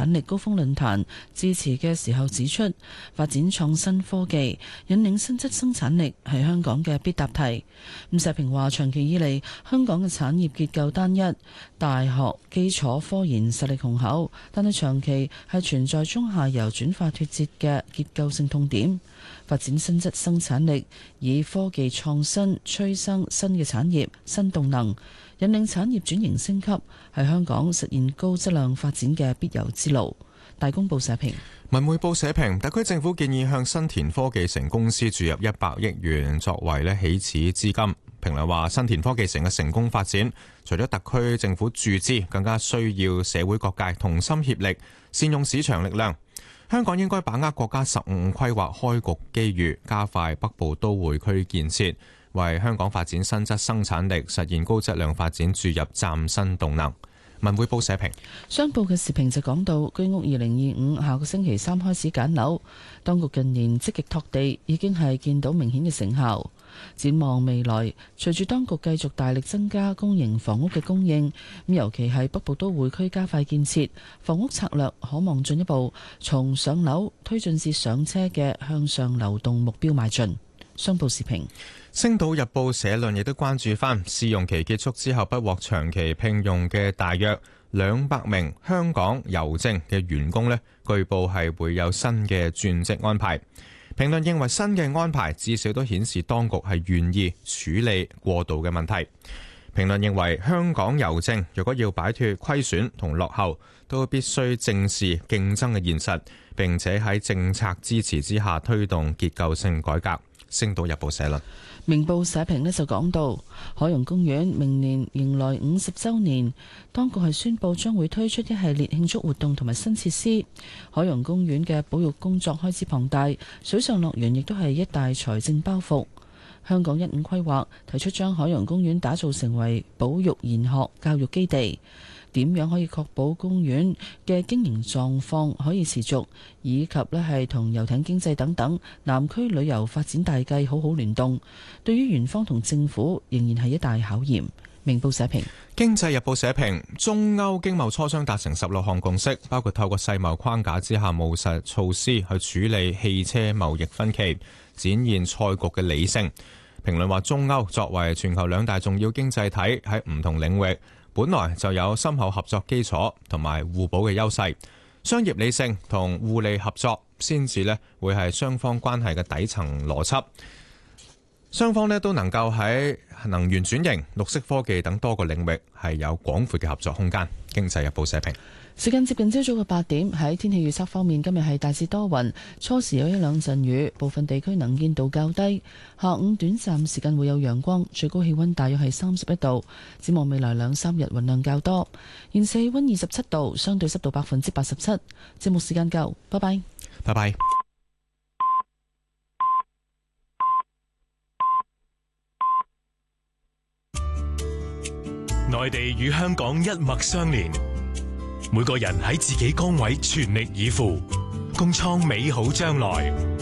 產力高峰論壇致辭嘅時候指出，發展創新科技、引領新質生產力係香港嘅必答題。咁社評話，長期以嚟香港嘅產業結構單一，大學基礎科研實力雄厚，但係長期係存在中下游轉化脫節嘅結構性痛點。發展新質生產力，以科技創新催生新嘅產業、新動能，引領產業轉型升級，係香港實現高質量發展嘅必由之路。大公報社評。 文匯報社評，特區政府建議向新田科技城公司注入100億元作為起始資金。評論話，新田科技城嘅成功發展，除咗特區政府注資，更加需要社會各界同心協力，善用市場力量。香港應該把握國家15規劃開局機遇，加快北部都會區建設，為香港發展新質生產力、實現高質量發展注入嶄新動能。文匯報社評。 商報嘅時評就講到，居屋2025下個星期3開始揀樓，當局近年積極拓地，已經係見到明顯嘅成效。展望未來，隨住當局繼續大力增加公營房屋嘅供應，咁尤其係北部都會區加快建設，房屋策略可望進一步從上樓推進至上車嘅向上流動目標邁進。商報時評。 星島日報社論亦都關注翻，試用期結束之後不獲長期聘用嘅大約200名香港郵政嘅員工呢，據報係會有新嘅轉職安排。評論認為新嘅安排至少都顯示當局係願意處理過渡嘅問題。評論認為香港郵政如果要擺脫虧損同落後，都必須正視競爭嘅現實，並且喺政策支持之下推動結構性改革。星島日報社論。 明報社評呢就講到，海洋公園明年迎來50週年，當局係宣布將會推出一系列慶祝活動同埋新設施。海洋公園嘅保育工作開支龐大，水上樂園亦都係一大財政包袱。香港15規劃提出將海洋公園打造成為保育研學教育基地。點樣可以確保公園嘅經營狀況可以持續，以及呢係同遊艇經濟等等南區旅遊發展大計好好聯動，對於園方同政府仍然係一大考驗。明報社評。 經濟日報社評，中歐經貿磋商達成16項共識，包括透過世貿框架之下務實措施去處理汽車貿易分歧，展現賽局嘅理性。評論話，中歐作為全球2大重要經濟體，喺唔同領域本來就有深厚合作基礎同埋互補嘅優勢，商業理性同互利合作先至呢會係雙方關係嘅底層邏輯。雙方呢都能夠喺能源轉型、綠色科技等多個領域係有廣闊嘅合作空間。經濟日報社評。 時間接近朝早嘅8點，喺天氣預測方面，今日係大致多雲，初時有一兩陣雨，部分地區能見度較低。下午短暫時間會有陽光，最高氣溫大約係31度。展望未來2-3日雲量較多。現時氣溫27度，相對濕度87%。節目時間夠，拜拜。 拜拜。 內地與香港一脈相連，每個人喺自己崗位全力以赴，共創美好將來。